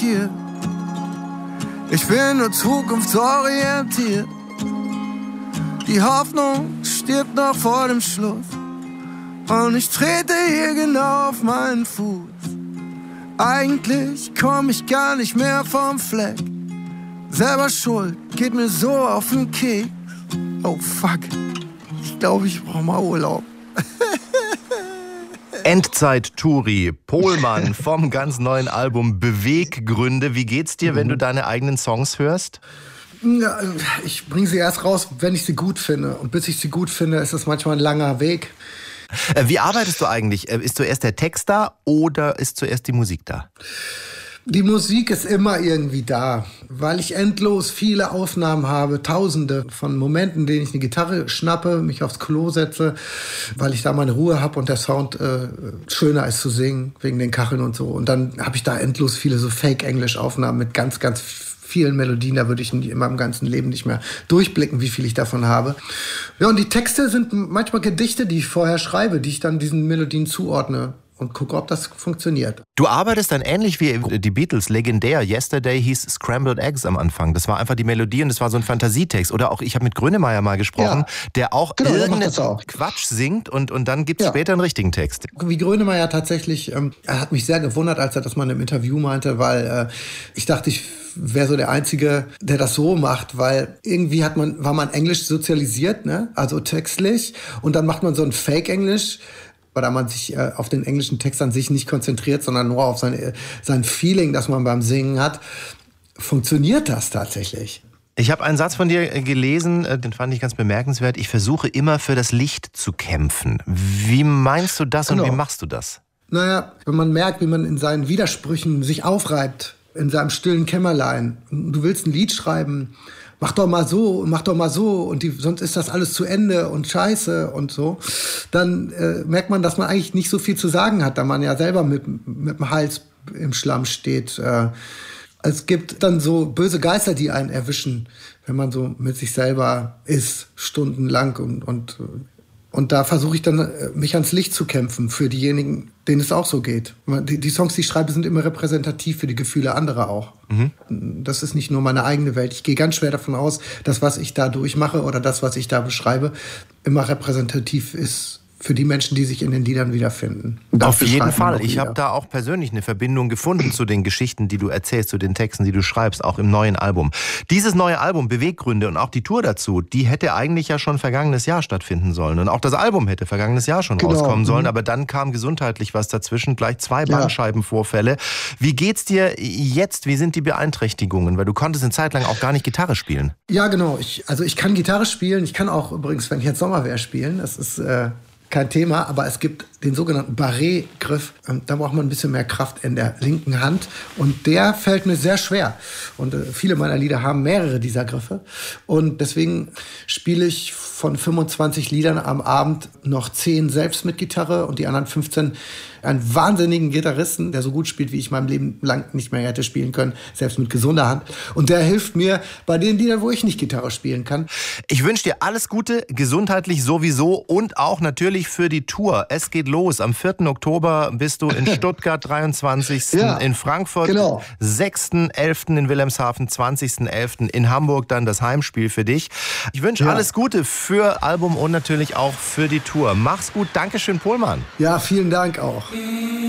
hier. Ich bin nur zukunftsorientiert. Die Hoffnung stirbt noch vor dem Schluss. Und ich trete hier genau auf meinen Fuß. Eigentlich komm ich gar nicht mehr vom Fleck. Selber schuld, geht mir so auf den Keks. Oh fuck, ich glaube, ich brauche mal Urlaub. Endzeit-Touri, Pohlmann vom ganz neuen Album Beweggründe. Wie geht's dir, wenn du deine eigenen Songs hörst? Ja, ich bringe sie erst raus, wenn ich sie gut finde. Und bis ich sie gut finde, ist es manchmal ein langer Weg. Wie arbeitest du eigentlich? Ist zuerst der Text da oder ist zuerst die Musik da? Die Musik ist immer irgendwie da, weil ich endlos viele Aufnahmen habe, tausende von Momenten, in denen ich eine Gitarre schnappe, mich aufs Klo setze, weil ich da meine Ruhe habe und der Sound schöner ist zu singen, wegen den Kacheln und so. Und dann habe ich da endlos viele so Fake-Englisch-Aufnahmen mit ganz, ganz vielen Melodien, da würde ich in meinem ganzen Leben nicht mehr durchblicken, wie viel ich davon habe. Ja, und die Texte sind manchmal Gedichte, die ich vorher schreibe, die ich dann diesen Melodien zuordne und gucke, ob das funktioniert. Du arbeitest dann ähnlich wie die Beatles, legendär. Yesterday hieß Scrambled Eggs am Anfang. Das war einfach die Melodie und das war so ein Fantasietext. Oder auch, ich habe mit Grönemeyer mal gesprochen, der auch irgendeinen Quatsch singt und dann gibt es später einen richtigen Text. Wie Grönemeyer tatsächlich, er hat mich sehr gewundert, als er das mal in einem Interview meinte, weil ich dachte, ich wäre so der Einzige, der das so macht, weil irgendwie war man Englisch sozialisiert, ne? Also textlich, und dann macht man so ein Fake-Englisch, weil man sich auf den englischen Text an sich nicht konzentriert, sondern nur auf sein Feeling, das man beim Singen hat. Funktioniert das tatsächlich? Ich habe einen Satz von dir gelesen, den fand ich ganz bemerkenswert. Ich versuche immer für das Licht zu kämpfen. Wie meinst du das und wie machst du das? Naja, wenn man merkt, wie man in seinen Widersprüchen sich aufreibt, in seinem stillen Kämmerlein. Du willst ein Lied schreiben, mach doch mal so und sonst ist das alles zu Ende und scheiße und so. Dann merkt man, dass man eigentlich nicht so viel zu sagen hat, da man ja selber mit dem Hals im Schlamm steht. Es gibt dann so böse Geister, die einen erwischen, wenn man so mit sich selber ist, stundenlang und da versuche ich dann, mich ans Licht zu kämpfen für diejenigen, denen es auch so geht. Die Songs, die ich schreibe, sind immer repräsentativ für die Gefühle anderer auch. Mhm. Das ist nicht nur meine eigene Welt. Ich gehe ganz schwer davon aus, dass was ich da durchmache oder das, was ich da beschreibe, immer repräsentativ ist für die Menschen, die sich in den Liedern wiederfinden. Auf jeden Fall. Ich habe da auch persönlich eine Verbindung gefunden zu den Geschichten, die du erzählst, zu den Texten, die du schreibst, auch im neuen Album. Dieses neue Album, Beweggründe und auch die Tour dazu, die hätte eigentlich ja schon vergangenes Jahr stattfinden sollen. Und auch das Album hätte vergangenes Jahr schon rauskommen sollen. Aber dann kam gesundheitlich was dazwischen, gleich 2 Bandscheibenvorfälle. Wie geht's dir jetzt? Wie sind die Beeinträchtigungen? Weil du konntest eine Zeit lang auch gar nicht Gitarre spielen. Ja, genau. Ich kann Gitarre spielen. Ich kann auch übrigens, wenn ich jetzt Sommer wäre, spielen. Das ist kein Thema, aber es gibt den sogenannten Barré-Griff. Da braucht man ein bisschen mehr Kraft in der linken Hand und der fällt mir sehr schwer. Und viele meiner Lieder haben mehrere dieser Griffe und deswegen spiele ich von 25 Liedern am Abend noch 10 selbst mit Gitarre und die anderen 15 einen wahnsinnigen Gitarristen, der so gut spielt, wie ich mein Leben lang nicht mehr hätte spielen können, selbst mit gesunder Hand. Und der hilft mir bei den Liedern, wo ich nicht Gitarre spielen kann. Ich wünsche dir alles Gute, gesundheitlich sowieso und auch natürlich für die Tour. Es geht los. Am 4. Oktober bist du in Stuttgart, 23. In Frankfurt, 6.11. in Wilhelmshaven, 20.11. in Hamburg, dann das Heimspiel für dich. Ich wünsche alles Gute für Album und natürlich auch für die Tour. Mach's gut. Dankeschön, Pohlmann. Ja, vielen Dank auch.